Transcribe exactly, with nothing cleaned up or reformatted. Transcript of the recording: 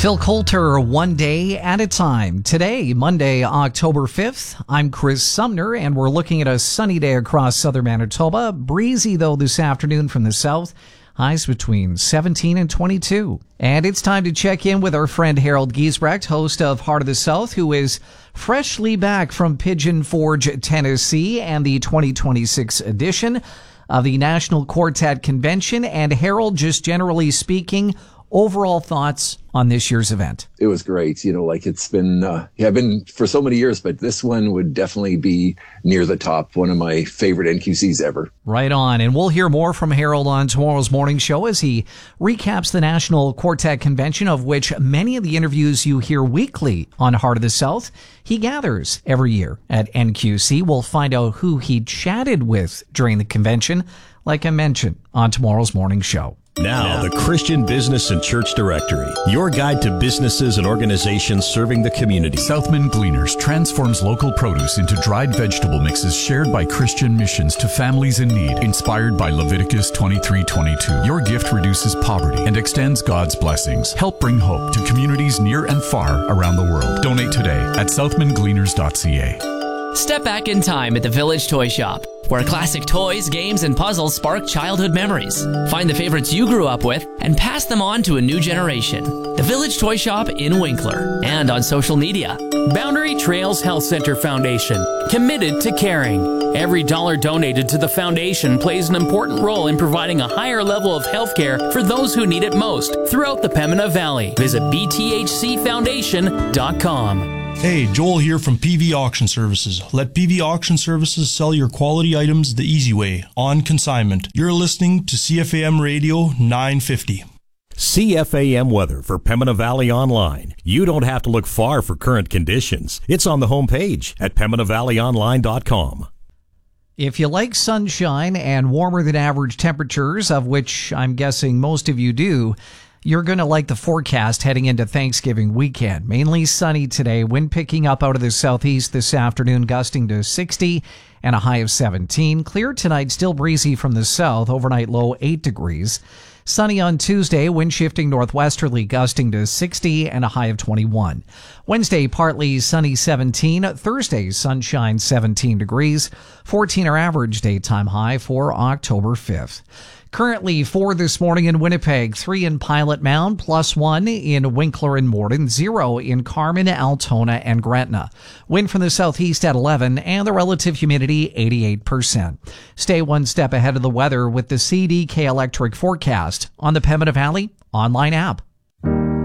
Phil Coulter, one day at a time. Today, Monday, October fifth, I'm Chris Sumner, and we're looking at a sunny day across southern Manitoba. Breezy, though, this afternoon from the south. Highs between seventeen and twenty-two. And it's time to check in with our friend Harold Giesbrecht, host of Heart of the South, who is freshly back from Pigeon Forge, Tennessee, and the twenty twenty-six edition of the National Quartet Convention. And Harold, just generally speaking, overall thoughts on this year's event? It was great. You know, like it's been, uh, yeah, I've been for so many years, but this one would definitely be near the top. One of my favorite N Q Cs ever. Right on. And we'll hear more from Harold on tomorrow's morning show as he recaps the National Quartet Convention, of which many of the interviews you hear weekly on Heart of the South, he gathers every year at N Q C. We'll find out who he chatted with during the convention, like I mentioned, on tomorrow's morning show. Now, the Christian Business and Church Directory, your guide to businesses and organizations serving the community. Southman Gleaners transforms local produce into dried vegetable mixes shared by Christian missions to families in need, inspired by Leviticus twenty-three twenty-two. Your gift reduces poverty and extends God's blessings. Help bring hope to communities near and far around the world. Donate today at southman gleaners dot c a. Step back in time at the Village Toy Shop, where classic toys, games, and puzzles spark childhood memories. Find the favorites you grew up with and pass them on to a new generation. The Village Toy Shop in Winkler and on social media. Boundary Trails Health Center Foundation, committed to caring. Every dollar donated to the foundation plays an important role in providing a higher level of health care for those who need it most throughout the Pembina Valley. Visit b t h c foundation dot com. Hey, Joel here from P V Auction Services. Let P V Auction Services sell your quality items the easy way, on consignment. You're listening to C F A M Radio nine fifty. C F A M weather for Pembina Valley Online. You don't have to look far for current conditions. It's on the homepage at pembina valley online dot com. If you like sunshine and warmer than average temperatures, of which I'm guessing most of you do, you're going to like the forecast heading into Thanksgiving weekend. Mainly sunny today, wind picking up out of the southeast this afternoon, gusting to sixty and a high of seventeen. Clear tonight, still breezy from the south, overnight low eight degrees. Sunny on Tuesday, wind shifting northwesterly, gusting to sixty and a high of twenty-one. Wednesday, partly sunny seventeen. Thursday, sunshine seventeen degrees. fourteen our average daytime high for October fifth. Currently four this morning in Winnipeg, three in Pilot Mound, plus one in Winkler and Morden, zero in Carmen, Altona, and Gretna. Wind from the southeast at eleven, and the relative humidity eighty-eight percent. Stay one step ahead of the weather with the C D K Electric forecast on the Pembina Valley online app.